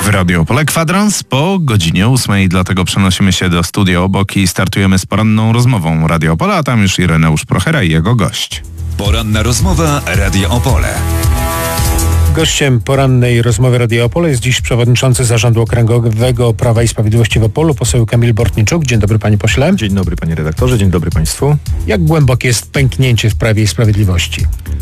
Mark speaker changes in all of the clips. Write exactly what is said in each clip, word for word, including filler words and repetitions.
Speaker 1: W Radio Opole kwadrans po godzinie ósmej, dlatego przenosimy się do studia obok i startujemy z poranną rozmową Radio Opole, a tam już Ireneusz Prochera i jego gość.
Speaker 2: Poranna rozmowa Radio Opole.
Speaker 3: Gościem porannej rozmowy Radio Opole jest dziś przewodniczący Zarządu Okręgowego Prawa i Sprawiedliwości w Opolu, poseł Kamil Bortniczuk. Dzień dobry, panie pośle.
Speaker 4: Dzień dobry, panie redaktorze, dzień dobry państwu.
Speaker 3: Jak głębokie jest pęknięcie w Prawie i Sprawiedliwości?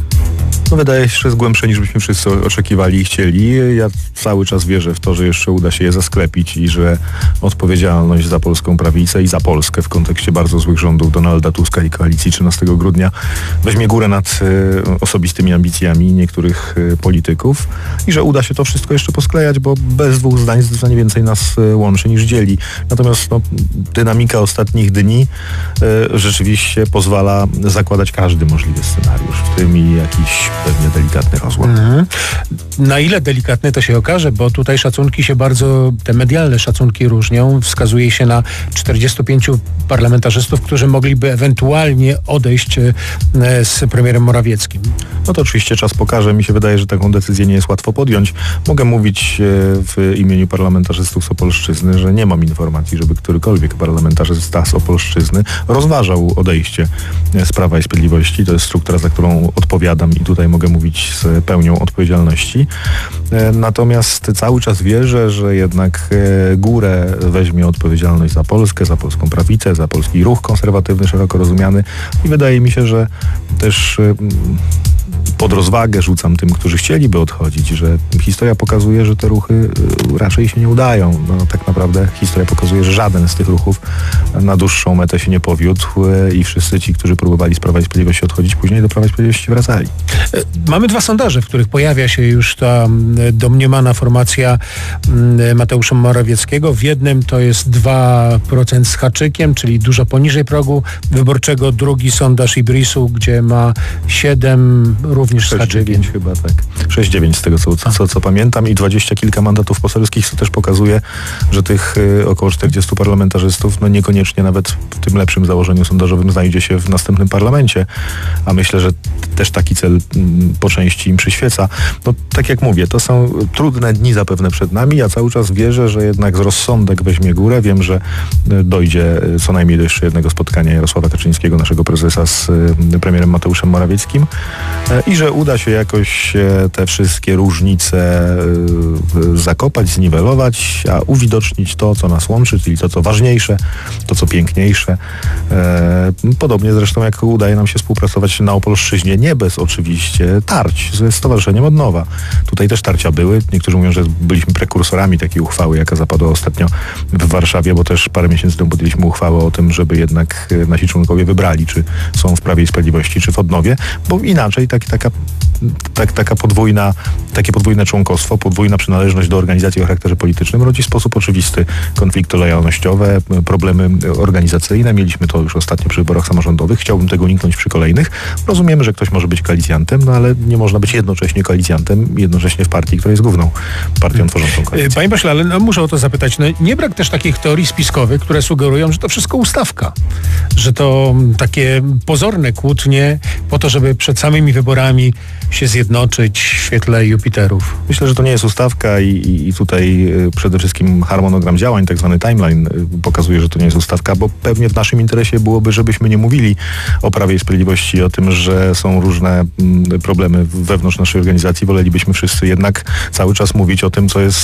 Speaker 4: No wydaje się, że jest głębsze niż byśmy wszyscy oczekiwali i chcieli. Ja cały czas wierzę w to, że jeszcze uda się je zasklepić i że odpowiedzialność za polską prawicę i za Polskę w kontekście bardzo złych rządów Donalda Tuska i koalicji trzynastego grudnia weźmie górę nad y, osobistymi ambicjami niektórych y, polityków i że uda się to wszystko jeszcze posklejać, bo bez dwóch zdań zdecydowanie więcej nas y, łączy niż dzieli. Natomiast no, dynamika ostatnich dni y, rzeczywiście pozwala zakładać każdy możliwy scenariusz, w tym i jakiś pewnie delikatny rozłam.
Speaker 3: Mhm. Na ile delikatny to się okaże, bo tutaj szacunki się bardzo, te medialne szacunki różnią. Wskazuje się na czterdziestu pięciu parlamentarzystów, którzy mogliby ewentualnie odejść z premierem Morawieckim.
Speaker 4: No to oczywiście czas pokaże. Mi się wydaje, że taką decyzję nie jest łatwo podjąć. Mogę mówić w imieniu parlamentarzystów z Opolszczyzny, że nie mam informacji, żeby którykolwiek parlamentarzysta z Opolszczyzny rozważał odejście z Prawa i Sprawiedliwości. To jest struktura, za którą odpowiadam i tutaj mogę mówić z pełnią odpowiedzialności. Natomiast cały czas wierzę, że jednak górę weźmie odpowiedzialność za Polskę, za polską prawicę, za polski ruch konserwatywny, szeroko rozumiany i wydaje mi się, że też pod rozwagę rzucam tym, którzy chcieliby odchodzić, że historia pokazuje, że te ruchy raczej się nie udają. No, tak naprawdę historia pokazuje, że żaden z tych ruchów na dłuższą metę się nie powiódł i wszyscy ci, którzy próbowali z Prawa i Sprawiedliwości odchodzić, później do Prawa i Sprawiedliwości wracali.
Speaker 3: Mamy dwa sondaże, w których pojawia się już ta domniemana formacja Mateusza Morawieckiego. W jednym to jest dwa procent z haczykiem, czyli dużo poniżej progu wyborczego. Drugi sondaż Ibrisu, gdzie ma siedem, również z haczykiem.
Speaker 4: Chyba tak. sześć dziewięć z tego, co, co, co pamiętam i dwadzieścia kilka mandatów poselskich, co też pokazuje, że tych y, około czterdziestu parlamentarzystów, no niekoniecznie nawet w tym lepszym założeniu sondażowym znajdzie się w następnym parlamencie, a myślę, że też taki cel y, po części im przyświeca. No tak jak mówię, to są trudne dni zapewne przed nami, ja cały czas wierzę, że jednak z rozsądek weźmie górę. Wiem, że y, dojdzie y, co najmniej do jeszcze jednego spotkania Jarosława Kaczyńskiego, naszego prezesa z y, premierem Mateuszem Morawieckim i że uda się jakoś te wszystkie różnice zakopać, zniwelować, a uwidocznić to, co nas łączy, czyli to, co ważniejsze, to, co piękniejsze. Podobnie zresztą, jak udaje nam się współpracować na Opolszczyźnie, nie bez oczywiście tarć ze Stowarzyszeniem Odnowa. Tutaj też tarcia były. Niektórzy mówią, że byliśmy prekursorami takiej uchwały, jaka zapadła ostatnio w Warszawie, bo też parę miesięcy temu podjęliśmy uchwałę o tym, żeby jednak nasi członkowie wybrali, czy są w Prawie i Sprawiedliwości, czy w Odnowie, bo inaczej tak, taka, tak, taka podwójna, takie podwójne członkostwo, podwójna przynależność do organizacji o charakterze politycznym rodzi w sposób oczywisty konflikty lojalnościowe, problemy organizacyjne. Mieliśmy to już ostatnio przy wyborach samorządowych. Chciałbym tego uniknąć przy kolejnych. Rozumiemy, że ktoś może być koalicjantem, no ale nie można być jednocześnie koalicjantem, jednocześnie w partii, która jest główną partią tworzącą koalicję.
Speaker 3: Panie pośle, ale no, muszę o to zapytać. No, nie brak też takich teorii spiskowych, które sugerują, że to wszystko ustawka. Że to takie pozorne kłótnie po to, żeby przed samymi wyborami się zjednoczyć w świetle Jupiterów.
Speaker 4: Myślę, że to nie jest ustawka i, i, i tutaj y, przede wszystkim harmonogram działań, tak zwany timeline y, pokazuje, że to nie jest ustawka, bo pewnie w naszym interesie byłoby, żebyśmy nie mówili o Prawie i Sprawiedliwości, o tym, że są różne y, problemy wewnątrz naszej organizacji. Wolelibyśmy wszyscy jednak cały czas mówić o tym, co jest